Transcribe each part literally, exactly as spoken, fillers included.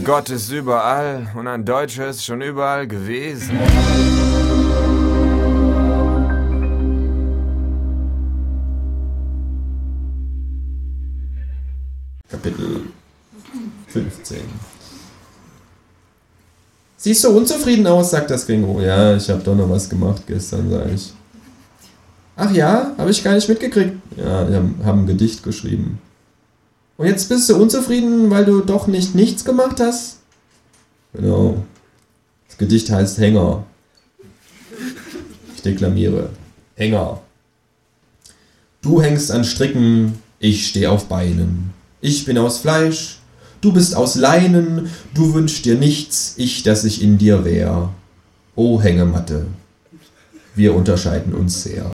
Gott ist überall und ein Deutscher ist schon überall gewesen. Kapitel fünfzehn. Siehst du unzufrieden aus, sagt das Känguru. Ja, ich habe doch noch was gemacht gestern, sage ich. Ach ja, habe ich gar nicht mitgekriegt. Ja, wir haben ein Gedicht geschrieben. Und jetzt bist du unzufrieden, weil du doch nicht nichts gemacht hast? Genau. Das Gedicht heißt Hänger. Ich deklamiere. Hänger. Du hängst an Stricken, ich steh auf Beinen. Ich bin aus Fleisch, du bist aus Leinen, du wünschst dir nichts, ich, dass ich in dir wär. O Hängematte, wir unterscheiden uns sehr.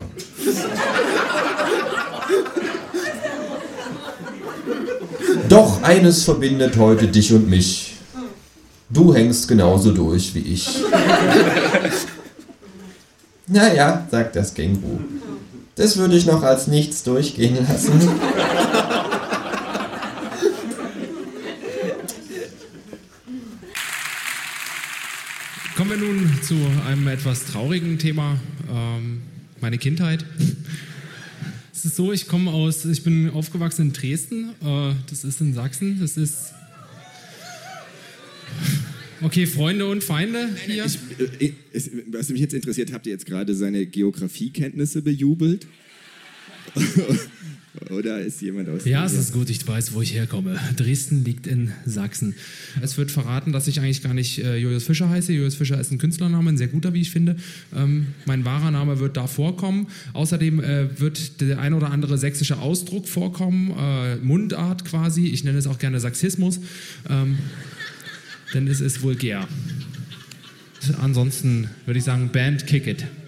Doch eines verbindet heute dich und mich. Du hängst genauso durch wie ich. Naja, sagt das Känguru. Das würde ich noch als nichts durchgehen lassen. Kommen wir nun zu einem etwas traurigen Thema, ähm, meine Kindheit. Es ist so, ich komme aus, ich bin aufgewachsen in Dresden, äh, das ist in Sachsen, das ist, okay, Freunde und Feinde hier. Ich, äh, ich, was mich jetzt interessiert, habt ihr jetzt gerade seine Geografiekenntnisse bejubelt? Oder ist jemand aus... Ja, es ist gut, ich weiß, wo ich herkomme. Dresden liegt in Sachsen. Es wird verraten, dass ich eigentlich gar nicht äh, Julius Fischer heiße. Julius Fischer ist ein Künstlername, ein sehr guter, wie ich finde. Ähm, mein wahrer Name wird da vorkommen. Außerdem äh, wird der ein oder andere sächsische Ausdruck vorkommen, äh, Mundart quasi. Ich nenne es auch gerne Saxismus, ähm, denn es ist vulgär. Ansonsten würde ich sagen, Band, kick it.